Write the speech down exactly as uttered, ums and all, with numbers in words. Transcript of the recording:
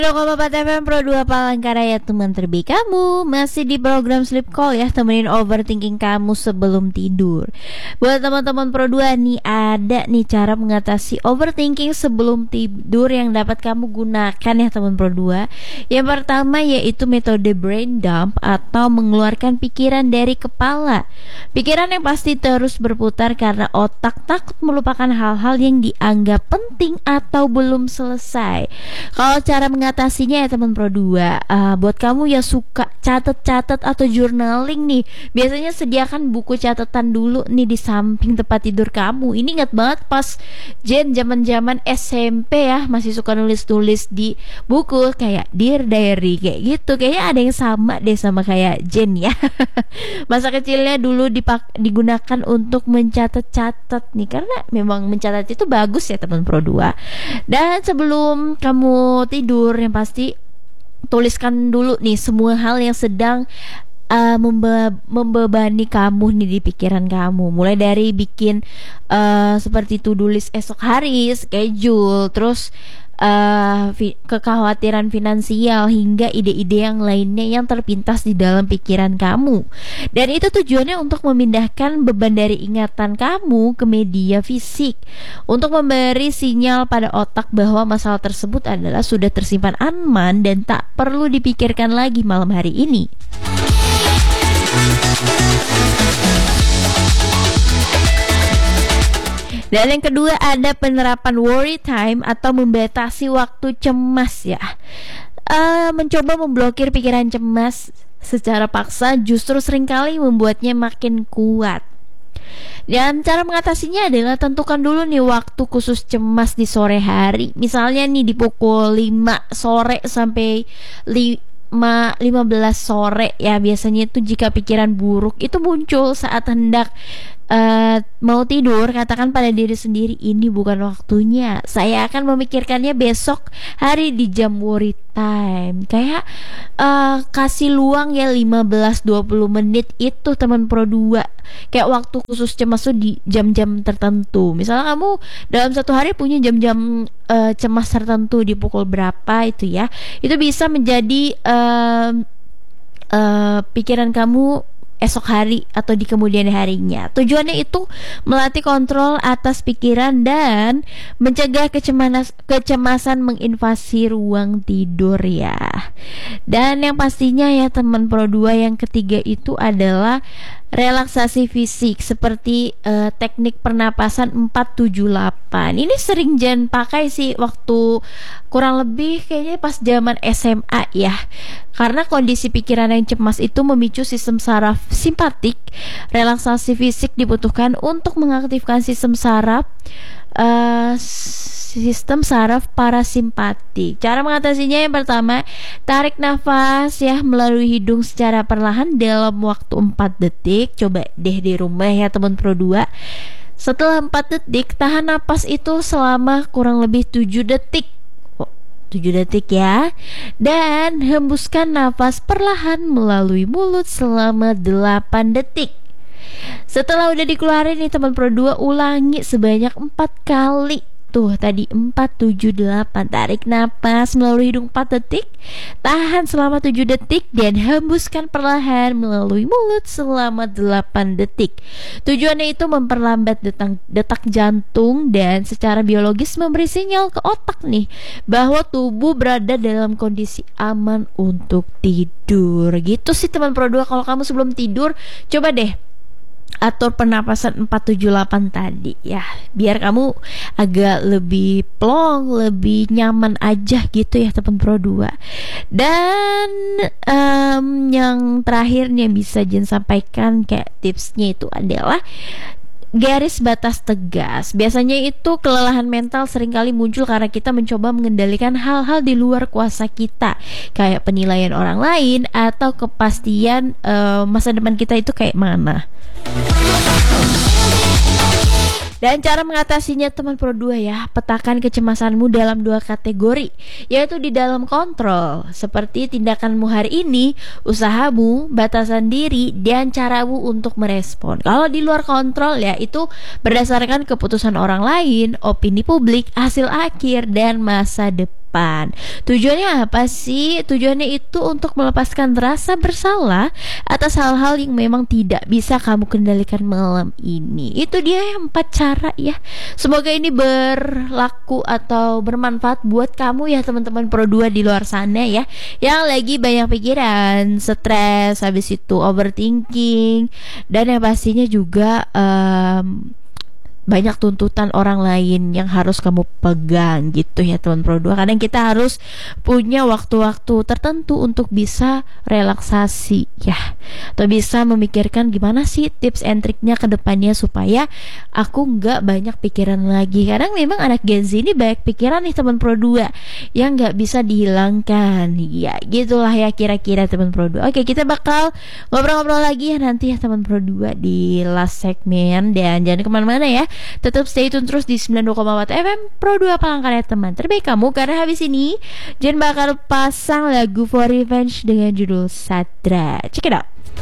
seratus koma empat F M Pro dua Palangkaraya, teman terbaik kamu. Masih di program Sleep Call ya, temenin overthinking kamu sebelum tidur. Buat teman-teman Pro dua nih, ada nih cara mengatasi overthinking sebelum tidur yang dapat kamu gunakan ya teman Pro dua. Yang pertama yaitu metode brain dump atau mengeluarkan pikiran dari kepala. Pikiran yang pasti terus berputar karena otak takut melupakan hal-hal yang dianggap penting atau belum selesai. Kalau cara mengatasinya ya teman Pro dua, uh, buat kamu yang suka catat-catat atau journaling nih, biasanya sediakan buku catatan dulu nih di samping tempat tidur kamu. Ini ingat banget pas Jen zaman-zaman S M P ya, masih suka nulis-nulis di buku kayak Dear Diary kayak gitu. Kayaknya ada yang sama deh sama kayak Jen ya. Masa kecilnya dulu dipak digunakan untuk mencatat-catat nih, karena memang mencatat itu bagus ya teman Pro dua. Dan sebelum kamu tidur, yang pasti tuliskan dulu nih semua hal yang sedang uh, membe membebani kamu nih di pikiran kamu. Mulai dari bikin uh, seperti to-do list esok hari, schedule, terus uh, fi kekhawatiran finansial hingga ide-ide yang lainnya yang terpintas di dalam pikiran kamu. Dan itu tujuannya untuk memindahkan beban dari ingatan kamu ke media fisik, untuk memberi sinyal pada otak bahwa masalah tersebut adalah sudah tersimpan aman dan tak perlu dipikirkan lagi malam hari ini. Dan yang kedua ada penerapan worry time atau membatasi waktu cemas ya. Uh, mencoba memblokir pikiran cemas secara paksa justru seringkali membuatnya makin kuat. Dan cara mengatasinya adalah tentukan dulu nih waktu khusus cemas di sore hari. Misalnya nih di pukul lima sore sampai lima belas sore ya. Biasanya itu jika pikiran buruk itu muncul saat hendak Uh, mau tidur, katakan pada diri sendiri, ini bukan waktunya, saya akan memikirkannya besok hari di jam worry time. Kayak uh, kasih luang ya lima belas sampai dua puluh menit itu teman Pro dua. Kayak waktu khusus cemas tuh di jam-jam tertentu. Misalnya kamu dalam satu hari punya jam-jam uh, cemas tertentu di pukul berapa itu ya, itu bisa menjadi uh, uh, pikiran kamu esok hari atau di kemudian harinya. Tujuannya itu melatih kontrol atas pikiran dan mencegah kecemasan, kecemasan menginvasi ruang tidur ya. Dan yang pastinya ya teman Pro dua, yang ketiga itu adalah relaksasi fisik seperti uh, teknik pernapasan empat tujuh delapan. Ini sering Jen pakai sih waktu kurang lebih kayaknya pas zaman S M A ya. Karena kondisi pikiran yang cemas itu memicu sistem saraf simpatik. Relaksasi fisik dibutuhkan untuk mengaktifkan sistem saraf uh, sistem saraf parasimpatik. Cara mengatasinya yang pertama, tarik nafas ya melalui hidung secara perlahan dalam waktu empat detik. Coba deh di rumah ya teman Pro dua. Setelah empat detik, tahan nafas itu selama kurang lebih tujuh detik. Oh, tujuh detik ya. Dan hembuskan nafas perlahan melalui mulut selama delapan detik. Setelah udah dikeluarin nih teman Pro dua, ulangi sebanyak empat kali. Tuh tadi empat tujuh delapan. Tarik napas melalui hidung empat detik, tahan selama tujuh detik, dan hembuskan perlahan melalui mulut selama delapan detik. Tujuannya itu memperlambat detak, detak jantung dan secara biologis memberi sinyal ke otak nih bahwa tubuh berada dalam kondisi aman untuk tidur. Gitu sih teman Pro dua. Kalau kamu sebelum tidur, coba deh atur pernapasan empat tujuh delapan tadi ya, biar kamu agak lebih plong, lebih nyaman aja gitu ya teman Pro dua. Dan um, yang terakhir nih yang bisa Jen sampaikan kayak tipsnya itu adalah garis batas tegas. Biasanya itu kelelahan mental seringkali muncul karena kita mencoba mengendalikan hal-hal di luar kuasa kita, kayak penilaian orang lain atau kepastian uh, masa depan kita itu kayak mana. Dan cara mengatasinya teman Pro dua ya, petakan kecemasanmu dalam dua kategori, yaitu di dalam kontrol, seperti tindakanmu hari ini, usahamu, batasan diri, dan caramu untuk merespon. Kalau di luar kontrol ya, itu berdasarkan keputusan orang lain, opini publik, hasil akhir, dan masa depan. depan. Tujuannya apa sih? Tujuannya itu untuk melepaskan rasa bersalah atas hal-hal yang memang tidak bisa kamu kendalikan malam ini. Itu dia yang empat cara ya. Semoga ini berlaku atau bermanfaat buat kamu ya teman-teman Pro dua di luar sana ya, yang lagi banyak pikiran, stres, habis itu overthinking, dan yang pastinya juga um, banyak tuntutan orang lain yang harus kamu pegang gitu ya teman Pro dua. Kadang kita harus punya waktu-waktu tertentu untuk bisa relaksasi ya, atau bisa memikirkan gimana sih tips and triknya ke depannya supaya aku nggak banyak pikiran lagi. Kadang memang anak Gen Z ini banyak pikiran nih teman Pro dua yang nggak bisa dihilangkan ya, gitulah ya kira-kira teman Pro dua. Oke, kita bakal ngobrol-ngobrol lagi ya nanti ya teman Pro dua di last segmen, dan jangan kemana-mana ya, tetap stay tune terus di sembilan puluh dua koma empat F M Pro dua, Palangkaraya teman terbaik kamu. Karena habis ini Jen bakal pasang lagu For Revenge dengan judul Sadra. Check it out.